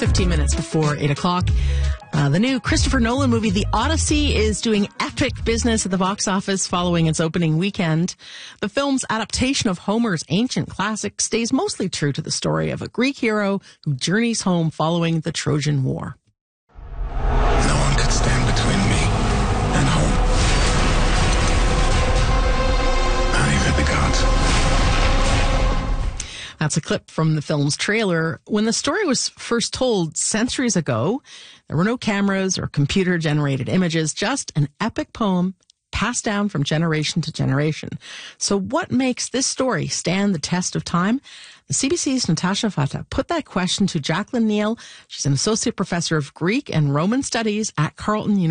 15 minutes before 8 o'clock. The new Christopher Nolan movie, The Odyssey, is doing epic business at the box office following its opening weekend. The film's adaptation of Homer's ancient classic stays mostly true to the story of a Greek hero who journeys home following the Trojan War. No one could stand between me and home. Not even the gods. That's a clip from the film's trailer. When the story was first told centuries ago, there were no cameras or computer-generated images, just an epic poem passed down from generation to generation. So what makes this story stand the test of time? The CBC's Natasha Fata put that question to Jacqueline Neal. She's an associate professor of Greek and Roman studies at Carleton University.